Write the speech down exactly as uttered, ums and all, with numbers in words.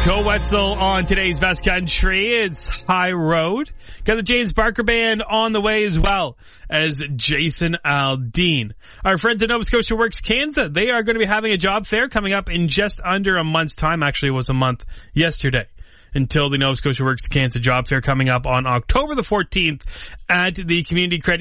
Joe Wetzel on today's Best Country. It's High Road. Got the James Barker Band on the way as well as Jason Aldean. Our friends at Nova Scotia Works Canada, they are going to be having a job fair coming up in just under a month's time. Actually, it was a month yesterday until the Nova Scotia Works Canada job fair coming up on October the fourteenth at the Community Credit